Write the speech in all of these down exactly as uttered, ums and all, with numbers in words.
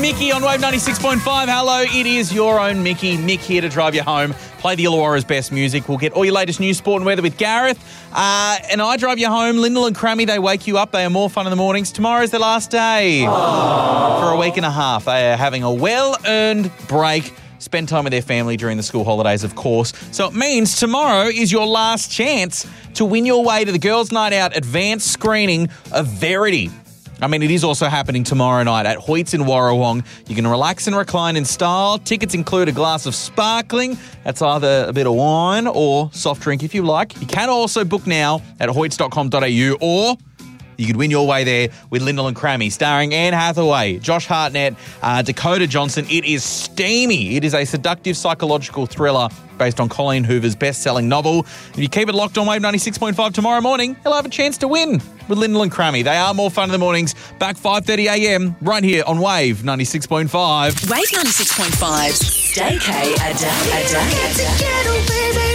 Mickey on Wave ninety-six point five. Hello, it is your own Mickey. Mick here to drive you home. Play the Illawarra's best music. We'll get all your latest news, sport and weather with Gareth. Uh, and I drive you home. Lyndall and Crammy, they wake you up. They are more fun in the mornings. Tomorrow's their last day. Aww. For a week and a half. They are having a well-earned break. Spend time with their family during the school holidays, of course. So it means tomorrow is your last chance to win your way to the Girls' Night Out advanced screening of Verity. I mean, it is also happening tomorrow night at Hoyts in Warrawong. You can relax and recline in style. Tickets include a glass of sparkling. That's either a bit of wine or soft drink if you like. You can also book now at hoyts dot com dot a u, or you could win your way there with Lyndall and Crammy, starring Anne Hathaway, Josh Hartnett, uh, Dakota Johnson. It is steamy. It is a seductive psychological thriller based on Colleen Hoover's best-selling novel. If you keep it locked on Wave ninety-six point five tomorrow morning, you'll have a chance to win with Lyndall and Crammy. They are more fun in the mornings. Back five thirty a m right here on Wave ninety-six point five. Wave ninety-six point five. Staycay a day, a day, a day.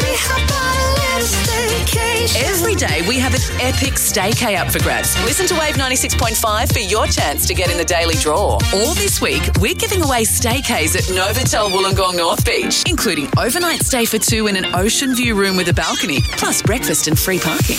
Every day we have an epic staycay up for grabs. Listen to Wave ninety-six point five for your chance to get in the daily draw. All this week, we're giving away staycays at Novotel Wollongong North Beach, including overnight stay for two in an ocean view room with a balcony, plus breakfast and free parking.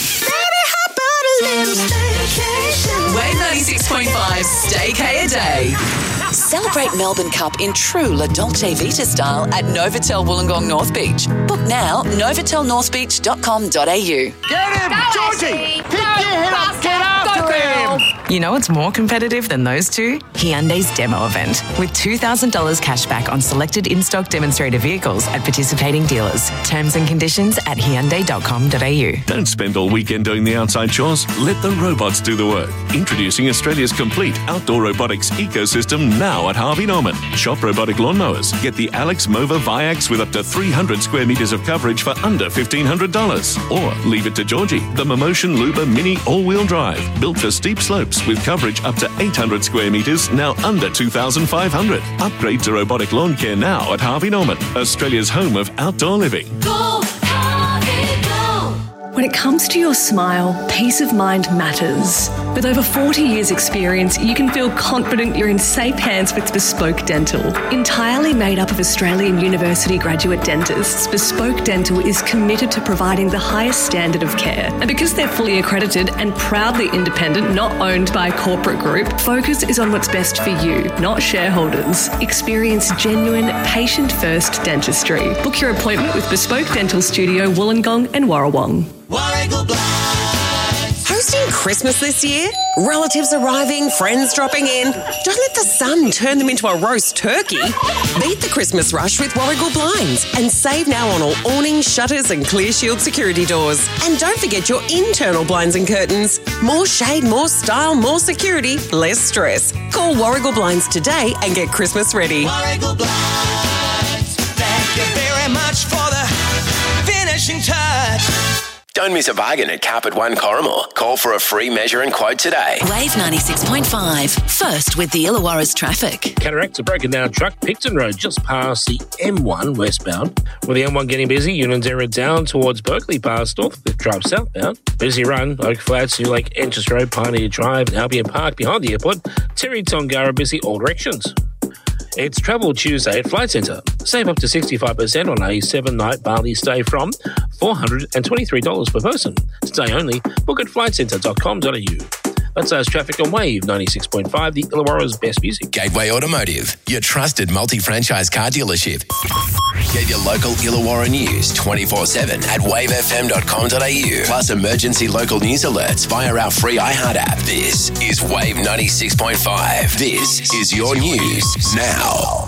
Wave ninety-six point five, Staycay a day. Celebrate Melbourne Cup in true La Dolce Vita style at Novotel Wollongong North Beach. Book now, novotel north beach dot com dot a u. Get him, Georgie! Pick your head up, get after him! You know what's more competitive than those two? Hyundai's demo event, with two thousand dollars cash back on selected in-stock demonstrator vehicles at participating dealers. Terms and conditions at hyundai dot com dot a u. Don't spend all weekend doing the outside chores. Let the robots do the work. Introducing Australia's complete outdoor robotics ecosystem now at Harvey Norman. Shop robotic lawnmowers. Get the Alex Mova Viax with up to three hundred square metres of coverage for under fifteen hundred dollars. Or leave it to Georgie, the Momotion Luba Mini all-wheel drive, built for steep slopes with coverage up to eight hundred square metres, now under two thousand five hundred. Upgrade to robotic lawn care now at Harvey Norman, Australia's home of outdoor living. Go, Harvey, go! When it comes to your smile, peace of mind matters. With over forty years experience, you can feel confident you're in safe hands with Bespoke Dental. Entirely made up of Australian university graduate dentists, Bespoke Dental is committed to providing the highest standard of care. And because they're fully accredited and proudly independent, not owned by a corporate group, focus is on what's best for you, not shareholders. Experience genuine, patient-first dentistry. Book your appointment with Bespoke Dental Studio, Wollongong and Warrawong. Warrigal Blinds. Hosting Christmas this year? Relatives arriving, friends dropping in. Don't let the sun turn them into a roast turkey. Beat the Christmas rush with Warrigal Blinds and save now on all awnings, shutters and clear shield security doors. And don't forget your internal blinds and curtains. More shade, more style, more security, less stress. Call Warrigal Blinds today and get Christmas ready. Warrigal Blinds. Thank you very much for the finishing touch. Don't miss a bargain at Carpet One Corrimal. Call for a free measure and quote today. Wave ninety-six point five. First with the Illawarra's traffic. Cataracts, a broken down truck, Picton Road, just past the M one westbound. With the M one getting busy, Unanderra down towards Berkeley past Northcliffe Drive southbound. Busy run, Oak Flats, New Lake, Enches Road, Pioneer Drive, and Albion Park behind the airport. Terry Tongara busy all directions. It's Travel Tuesday at Flight Centre. Save up to sixty-five percent on a seven-night Bali stay from four hundred twenty-three dollars per person. Today only. Book at flight centre dot com dot a u. That's us traffic on Wave ninety-six point five, the Illawarra's best music. Gateway Automotive, your trusted multi-franchise car dealership. Get your local Illawarra news twenty-four seven at wave f m dot com dot a u. Plus emergency local news alerts via our free iHeart app. This is Wave ninety-six point five. This is your news now.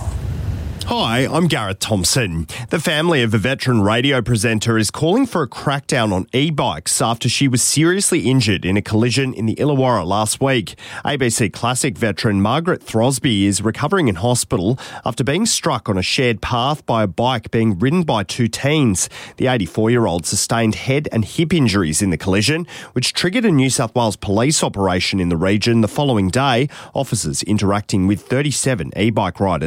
Hi, I'm Gareth Thompson. The family of a veteran radio presenter is calling for a crackdown on e-bikes after she was seriously injured in a collision in the Illawarra last week. A B C Classic veteran Margaret Throsby is recovering in hospital after being struck on a shared path by a bike being ridden by two teens. The eighty-four-year-old sustained head and hip injuries in the collision, which triggered a New South Wales police operation in the region the following day, officers interacting with thirty-seven e-bike riders.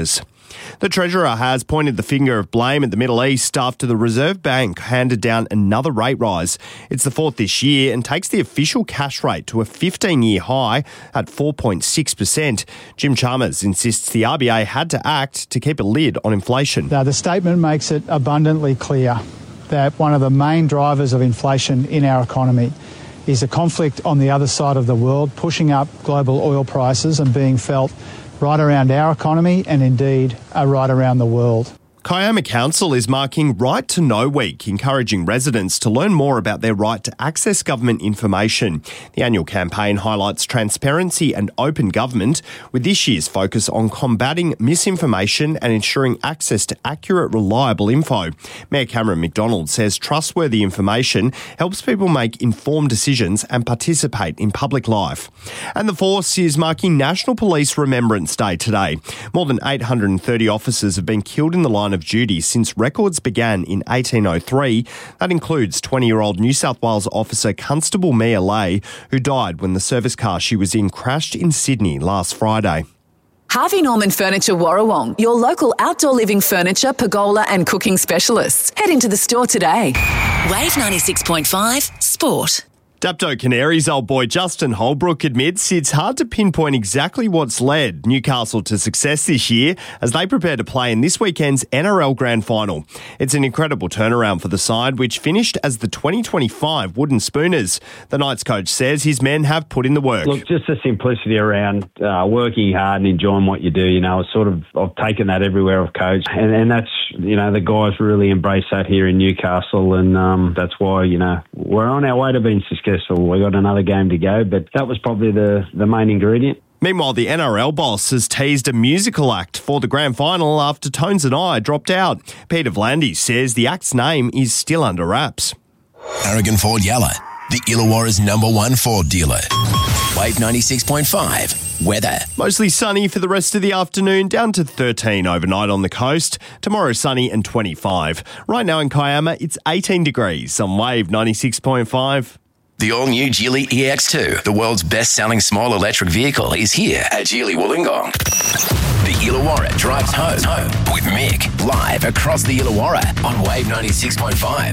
The Treasurer has pointed the finger of blame at the Middle East after the Reserve Bank handed down another rate rise. It's the fourth this year and takes the official cash rate to a fifteen-year high at four point six percent. Jim Chalmers insists the R B A had to act to keep a lid on inflation. Now, the statement makes it abundantly clear that one of the main drivers of inflation in our economy is a conflict on the other side of the world, pushing up global oil prices and being felt right around our economy and indeed uh, right around the world. Kiama Council is marking Right to Know Week, encouraging residents to learn more about their right to access government information. The annual campaign highlights transparency and open government, with this year's focus on combating misinformation and ensuring access to accurate, reliable info. Mayor Cameron McDonald says trustworthy information helps people make informed decisions and participate in public life. And the Force is marking National Police Remembrance Day today. More than eight hundred thirty officers have been killed in the line of duty since records began in eighteen oh three. That includes twenty-year-old New South Wales officer Constable Mia Lay, who died when the service car she was in crashed in Sydney last Friday. Harvey Norman Furniture Warrawong, your local outdoor living furniture, pergola and cooking specialists. Head into the store today. Wave ninety-six point five Sport. Dapto Canaries old boy Justin Holbrook admits it's hard to pinpoint exactly what's led Newcastle to success this year as they prepare to play in this weekend's N R L Grand Final. It's an incredible turnaround for the side, which finished as the twenty twenty-five Wooden Spooners. The Knights coach says his men have put in the work. Look, just the simplicity around uh, working hard and enjoying what you do. You know, it's sort of, I've taken that everywhere I've coached. And, and that's, you know, the guys really embrace that here in Newcastle. And um, that's why, you know, we're on our way to being successful. We've got another game to go, but that was probably the, the main ingredient. Meanwhile, the N R L boss has teased a musical act for the grand final after Tones and I dropped out. Peter Vlandis says the act's name is still under wraps. Aragon Ford Yalla, the Illawarra's number one Ford dealer. Wave ninety-six point five. Weather. Mostly sunny for the rest of the afternoon, down to thirteen overnight on the coast. Tomorrow sunny and twenty-five. Right now in Kiama, it's eighteen degrees on Wave ninety-six point five. The all-new Geely E X two, the world's best-selling small electric vehicle, is here at Geely Wollongong. The Illawarra drives home, home with Mick, live across the Illawarra on Wave ninety-six point five.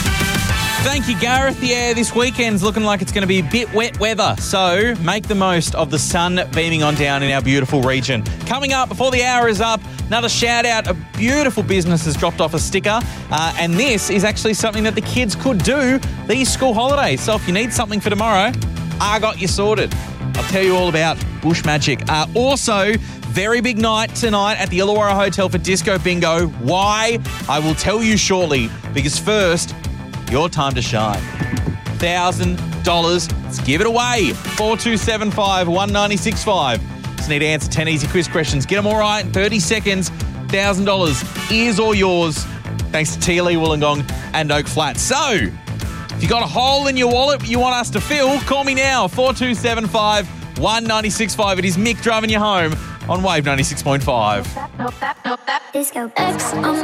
Thank you, Gareth. Yeah, this weekend's looking like it's going to be a bit wet weather, so make the most of the sun beaming on down in our beautiful region. Coming up, before the hour is up, another shout-out. A beautiful business has dropped off a sticker, uh, and this is actually something that the kids could do these school holidays. So if you need something for tomorrow, I got you sorted. I'll tell you all about Bush Magic. Uh, also, very big night tonight at the Illawarra Hotel for Disco Bingo. Why? I will tell you shortly, because first, your time to shine. one thousand dollars. Let's give it away. four two seven five, one nine six five. Just need to answer ten easy quiz questions. Get them all right in thirty seconds. one thousand dollars is all yours. Thanks to T L E Wollongong and Oak Flat. So, if you got a hole in your wallet you want us to fill, call me now. four two seven five, one nine six five. It is Mick driving you home on Wave ninety-six point five. Disco X on